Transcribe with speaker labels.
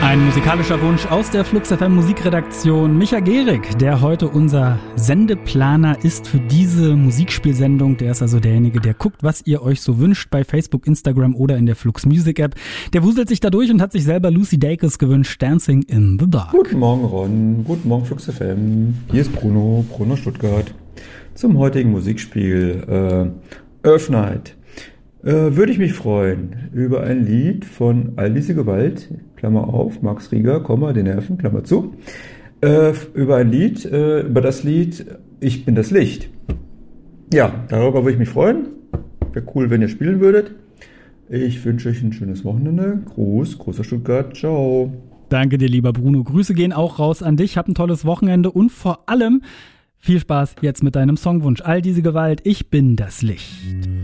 Speaker 1: Ein musikalischer Wunsch aus der Flux FM Musikredaktion. Micha Gehrig, der heute unser Sendeplaner ist für diese Musikspielsendung. Der ist also derjenige, der guckt, was ihr euch so wünscht bei Facebook, Instagram oder in der Flux Music App. Der wuselt sich da durch und hat sich selber Lucy Dacus gewünscht, Dancing in the Dark.
Speaker 2: Guten Morgen Ron, guten Morgen Flux FM. Hier ist Bruno Stuttgart. Zum heutigen Musikspiel Earth Night. Würde ich mich freuen über ein Lied von All diese Gewalt, Klammer auf, Max Rieger, die Nerven, Klammer zu, über das Lied Ich bin das Licht. Ja, darüber würde ich mich freuen. Wäre cool, wenn ihr spielen würdet. Ich wünsche euch ein schönes Wochenende. Gruß, großer Stuttgart, ciao.
Speaker 1: Danke dir, lieber Bruno. Grüße gehen auch raus an dich. Hab ein tolles Wochenende und vor allem viel Spaß jetzt mit deinem Songwunsch. All diese Gewalt, ich bin das Licht.